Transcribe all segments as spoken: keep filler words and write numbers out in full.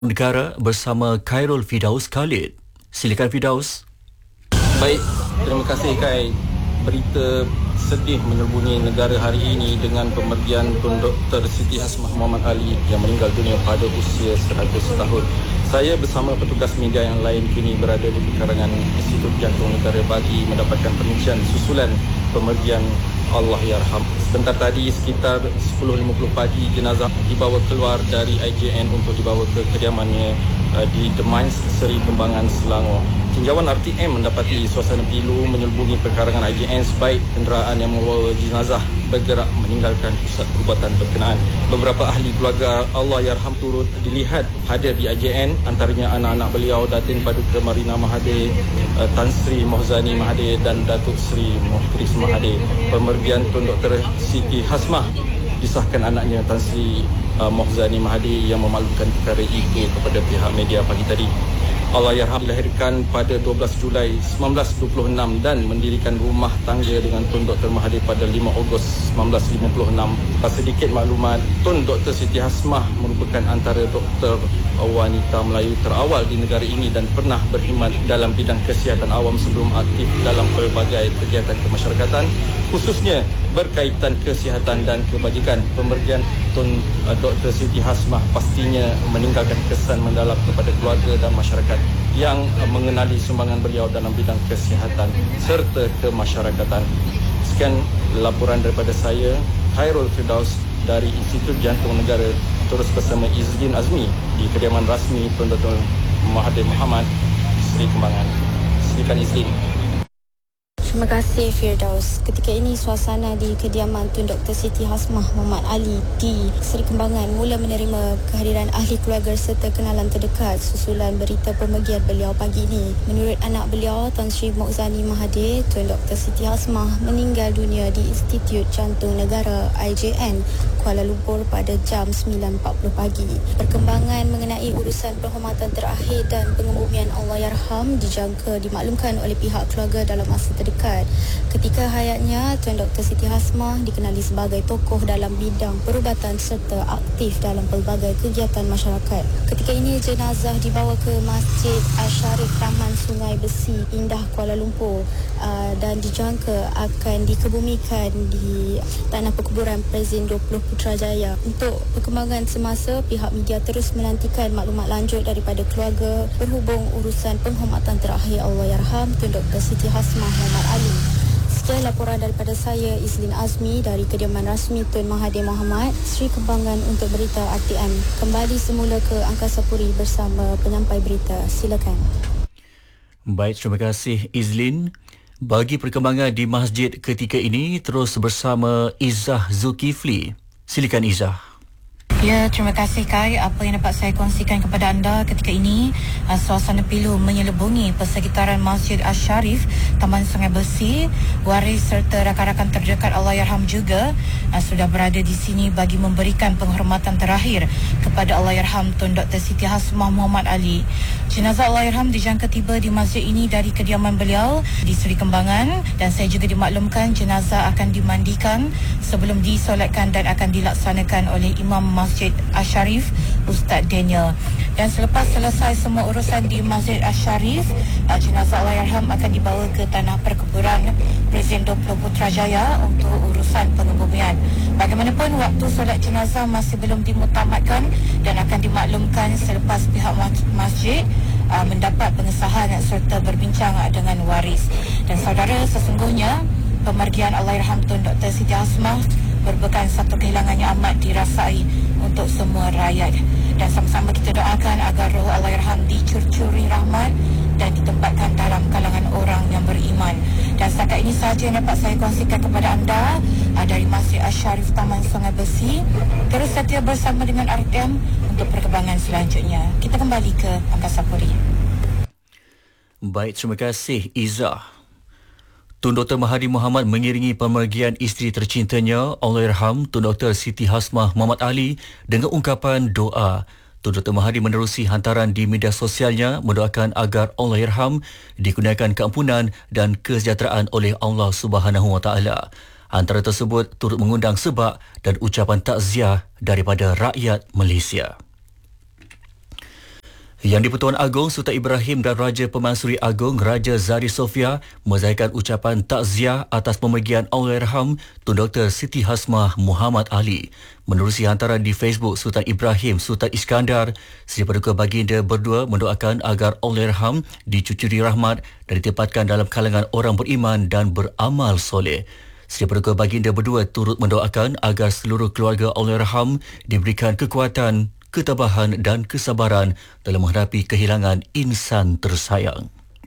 Negara bersama Khairul Firdaus Khalid. Silakan Firdaus. Baik, terima kasih Kai. Berita sedih menyelubungi negara hari ini dengan pemergian Tun Doktor Siti Hasmah Muhammad Ali yang meninggal dunia pada usia seratus tahun. Saya bersama petugas media yang lain kini berada di pekarangan Institut Jantung Negara bagi mendapatkan perincian susulan pemergian Allahyarham. Sebentar tadi sekitar sepuluh lima puluh pagi jenazah dibawa keluar dari I J N untuk dibawa ke kediamannya uh, di The Mines, Seri Kembangan, Selangor. Tinjauan R T M mendapati suasana pilu menyelubungi pekarangan I J N sebaik kenderaan yang membawa jenazah bergerak meninggalkan pusat perubatan berkenaan. Beberapa ahli keluarga Allahyarham turut dilihat hadir di I J N, antaranya anak-anak beliau Datin Paduka Marina Mahathir, uh, Tan Sri Mohzani Mahathir dan Datuk Sri Mukhlis Mahathir. Pemergian Tun Doktor Siti Hasmah disahkan anaknya Tan Sri uh, Mohzani Mahathir yang memaklumkan perkara itu kepada pihak media pagi tadi. Allahyarham dilahirkan pada dua belas Julai sembilan belas dua puluh enam dan mendirikan rumah tangga dengan Tun Doktor Mahathir pada lima Ogos sembilan belas lima puluh enam. Sedikit maklumat, Tun Doktor Siti Hasmah merupakan antara doktor wanita Melayu terawal di negara ini dan pernah berkhidmat dalam bidang kesihatan awam sebelum aktif dalam pelbagai kegiatan kemasyarakatan, khususnya berkaitan kesihatan dan kebajikan. Pemergian Tun uh, Doktor Siti Hasmah pastinya meninggalkan kesan mendalam kepada keluarga dan masyarakat yang uh, mengenali sumbangan beliau dalam bidang kesihatan serta kemasyarakatan. Sekian laporan daripada saya, Khairul Firdaus dari Institut Jantung Negara, terus bersama Izlin Azmi di kediaman rasmi Tun Doktor Mahathir Mohamad, Seri Kembangan. Silakan Izlin. Terima kasih Firdaus. Ketika ini suasana di kediaman Tun Doktor Siti Hasmah Muhammad Ali di Seri Kembangan mula menerima kehadiran ahli keluarga serta kenalan terdekat susulan berita pemergian beliau pagi ini. Menurut anak beliau Tan Sri Mohzani Mahathir, Tun Doktor Siti Hasmah meninggal dunia di Institut Jantung Negara I J N Kuala Lumpur pada jam sembilan empat puluh pagi. Perkembangan mengenai urusan penghormatan terakhir dan pengebumian Allahyarham dijangka dimaklumkan oleh pihak keluarga dalam masa terdekat. Ketika hayatnya, Tun Doktor Siti Hasmah dikenali sebagai tokoh dalam bidang perubatan serta aktif dalam pelbagai kegiatan masyarakat. Ketika ini, jenazah dibawa ke Masjid Asy-Syarif Taman Sungai Besi, Indah, Kuala Lumpur uh, dan dijangka akan dikebumikan di tanah perkuburan Presiden dua puluh Putrajaya. Untuk perkembangan semasa, pihak media terus menantikan maklumat lanjut daripada keluarga berhubung urusan penghormatan terakhir Allahyarham Tun Doktor Siti Hasmah Muhammad Ali. Sekian laporan daripada saya, Izlin Azmi dari kediaman rasmi Tun Mahathir Mohamad, Seri Kembangan untuk berita R T M. Kembali semula ke Angkasa Puri bersama penyampai berita. Silakan. Baik, terima kasih Izlin. Bagi perkembangan di masjid ketika ini, terus bersama Izzah Zulkifli. Silakan Izzah. Ya, terima kasih Kai. Apa yang dapat saya kongsikan kepada anda ketika ini, uh, suasana pilu menyelubungi persekitaran Masjid Asy-Syarif Taman Sungai Besi. Waris serta rakan-rakan terdekat Allahyarham juga uh, sudah berada di sini bagi memberikan penghormatan terakhir kepada Allahyarham Tun Doktor Siti Hasmah Muhammad Ali. Jenazah Allahyarham dijangka tiba di masjid ini dari kediaman beliau di Seri Kembangan, dan saya juga dimaklumkan jenazah akan dimandikan sebelum disolatkan dan akan dilaksanakan oleh Imam Masjid Masjid Asy-Syarif Ustaz Daniel. Dan selepas selesai semua urusan di Masjid Asy-Syarif, jenazah Allahyarham akan dibawa ke tanah perkuburan Presiden dua puluh Putrajaya untuk urusan pengebumian. Bagaimanapun, waktu solat jenazah masih belum dimutamatkan dan akan dimaklumkan selepas pihak masjid uh, mendapat pengesahan serta berbincang dengan waris. Dan saudara, sesungguhnya pemergian Allahyarham Tun Doktor Siti Hasmah merupakan satu kehilangan yang amat dirasai untuk semua rakyat, dan sama-sama kita doakan agar roh Allahyarham dicurcuri rahmat dan ditempatkan dalam kalangan orang yang beriman. Dan setakat ini sahaja yang dapat saya kongsikan kepada anda uh, dari Masjid Asy-Syarif Taman Sungai Besi. Terus setia bersama dengan R T M untuk perkembangan selanjutnya. Kita kembali ke Angkasa Puri. Baik, terima kasih Izzah. Tun Doktor Mahathir Mohamad mengiringi pemergian isteri tercintanya Allahyarham Tun Doktor Siti Hasmah Muhammad Ali dengan ungkapan doa. Tun Doktor Mahathir menerusi hantaran di media sosialnya mendoakan agar Allahyarham dikurniakan keampunan dan kesejahteraan oleh Allah Subhanahu Wa Taala. Antara tersebut turut mengundang sebak dan ucapan takziah daripada rakyat Malaysia. Yang di-Pertuan Agong Sultan Ibrahim dan Raja Pemansuri Agong Raja Zari Sofia menzahirkan ucapan takziah atas pemergian Allahyarham Tun Doktor Siti Hasmah Muhammad Ali. Menerusi hantaran di Facebook Sultan Ibrahim Sultan Iskandar, Seri Paduka Baginda berdua mendoakan agar Allahyarham dicucuri rahmat dan ditempatkan dalam kalangan orang beriman dan beramal soleh. Seri Paduka Baginda berdua turut mendoakan agar seluruh keluarga Allahyarham diberikan kekuatan, ketabahan dan kesabaran dalam menghadapi kehilangan insan tersayang.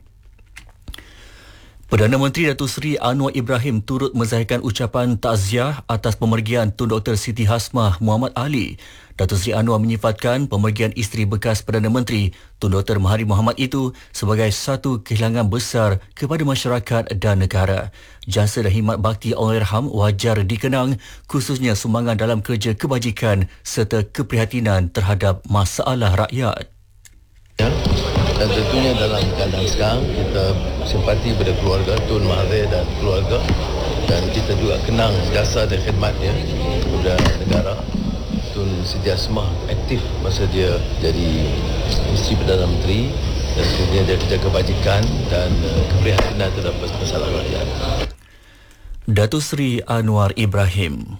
Perdana Menteri Datuk Seri Anwar Ibrahim turut menzahirkan ucapan takziah atas pemergian Tun Doktor Siti Hasmah Muhammad Ali. Datuk Seri Anwar menyifatkan pemergian isteri bekas Perdana Menteri Tun Doktor Mahathir Mohamad itu sebagai satu kehilangan besar kepada masyarakat dan negara. Jasa dan khidmat bakti Allahyarham wajar dikenang, khususnya sumbangan dalam kerja kebajikan serta keprihatinan terhadap masalah rakyat. Ya, dan tentunya dalam keadaan sekarang kita simpati pada keluarga Tun Mahathir dan keluarga, dan kita juga kenang jasa dan khidmatnya kepada negara. Tun Siti Hasmah aktif masa dia jadi isteri Perdana Menteri, dan kemudian dia kerja kebajikan dan keprihatinan terhadap masalah rakyat. Datuk Seri Anwar Ibrahim.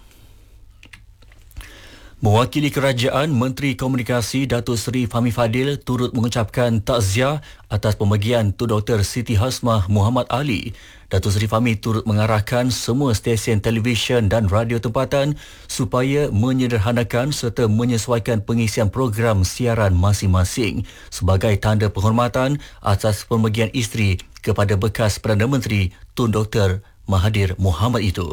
Mewakili kerajaan, Menteri Komunikasi Datuk Seri Fahmi Fadil turut mengucapkan takziah atas pemergian Tun Doktor Siti Hasmah Muhammad Ali. Datuk Seri Fahmi turut mengarahkan semua stesen televisyen dan radio tempatan supaya menyederhanakan serta menyesuaikan pengisian program siaran masing-masing sebagai tanda penghormatan atas pemergian isteri kepada bekas Perdana Menteri Tun Doktor Mahathir Mohamad itu.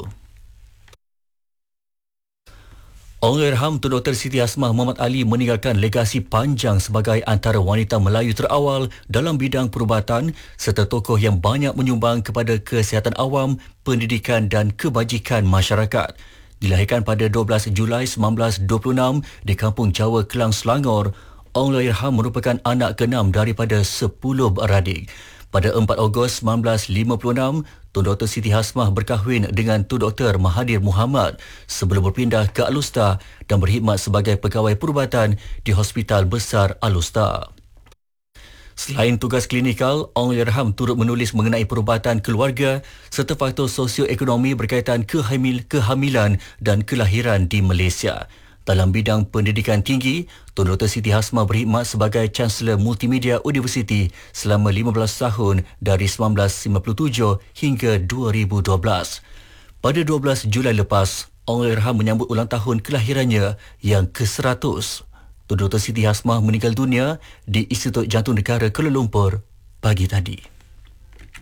Allahyarham Tun Doktor Siti Hasmah Muhammad Ali meninggalkan legasi panjang sebagai antara wanita Melayu terawal dalam bidang perubatan serta tokoh yang banyak menyumbang kepada kesihatan awam, pendidikan dan kebajikan masyarakat. Dilahirkan pada dua belas Julai seribu sembilan ratus dua puluh enam di Kampung Jawa, Kelang, Selangor, Allahyarham merupakan anak keenam daripada sepuluh beradik. Pada empat Ogos seribu sembilan ratus lima puluh enam, Tun Doktor Siti Hasmah berkahwin dengan Tun Doktor Mahathir Mohamad sebelum berpindah ke Alustar dan berkhidmat sebagai pegawai perubatan di Hospital Besar Alustar. Selain tugas klinikal, Allahyarham turut menulis mengenai perubatan keluarga serta faktor sosioekonomi berkaitan kehamil, kehamilan dan kelahiran di Malaysia. Dalam bidang pendidikan tinggi, Tun Doktor Siti Hasmah berkhidmat sebagai Chancellor Multimedia University selama lima belas tahun dari seribu sembilan ratus sembilan puluh tujuh hingga dua ribu dua belas. Pada dua belas Julai lepas, Allahyarham menyambut ulang tahun kelahirannya yang ke seratus. Tun Doktor Siti Hasmah meninggal dunia di Institut Jantung Negara Kuala Lumpur pagi tadi.